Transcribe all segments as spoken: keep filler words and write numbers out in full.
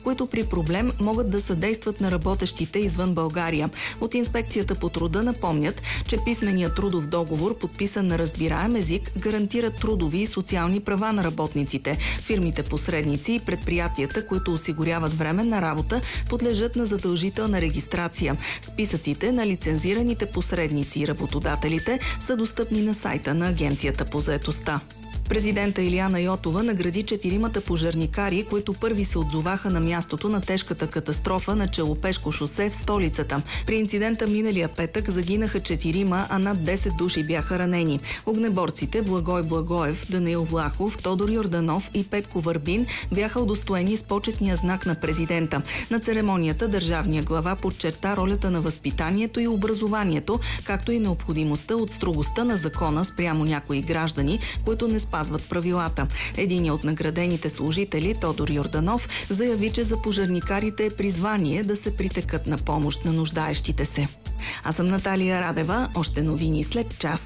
които при проблем могат да съдействат на работещите извън България. От Инспекцията по труда напомнят, че писменият трудов договор, подписан на разбираем език, гарантира трудови и социални права на работниците. Фирмите посредници и предприятията, които осигуряват временна работа, подлежат на задължителна регистрация. Списъците на лицензираните посредници и работодателите са достъпни на сайта на Агенцията по заетостта. Президента Илияна Йотова награди четиримата пожарникари, които първи се отзоваха на мястото на тежката катастрофа на Челопешко шосе в столицата. При инцидента миналия петък загинаха четирима, а над десет души бяха ранени. Огнеборците Благой Благоев, Даниил Влахов, Тодор Йорданов и Петко Върбин бяха удостоени с почетния знак на президента. На церемонията държавния глава подчерта ролята на възпитанието и образованието, както и необходимостта от строгостта на закона спрямо някои граждани, които не спазват правилата. Единият от наградените служители, Тодор Йорданов, заяви, че за пожарникарите е призвание да се притекат на помощ на нуждаещите се. Аз съм Наталия Радева. Още новини след час.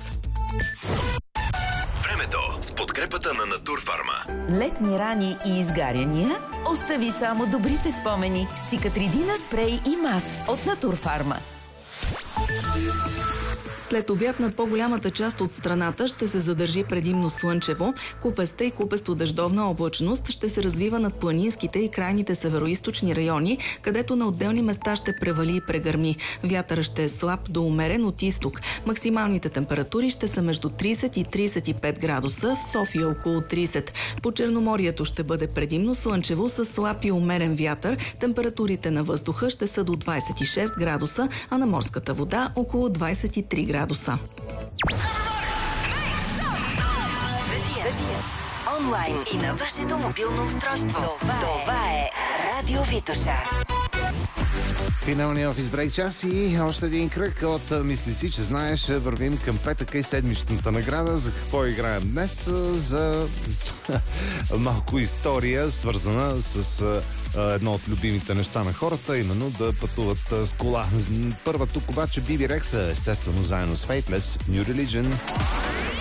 Времето с подкрепата на Натурфарма. Летни рани и изгаряния? Остави само добрите спомени с Цикатридина спрей и мас от Натурфарма. След обяд над по-голямата част от страната ще се задържи предимно слънчево. Купеста и купесто-дъждовна облачност ще се развива над планинските и крайните североизточни райони, където на отделни места ще превали и прегърми. Вятърът ще е слаб до умерен от изток. Максималните температури ще са между трийсет и трийсет и пет градуса, в София около трийсет. По Черноморието ще бъде предимно слънчево с слаб и умерен вятър. Температурите на въздуха ще са до двайсет и шест градуса, а на морската вода около двайсет и три градуса. Онлайн и на вашето мобилно устройство. Това, Това е Радио Витоша. Финалния офис брейк час и още един кръг от Мисли си, че знаеш, вървим към петъка и седмичната награда. За какво играем днес? За малко история, свързана с едно от любимите неща на хората, именно да пътуват с кола. Първа тук обаче Биби Рекса, естествено заедно с Faithless, New Religion.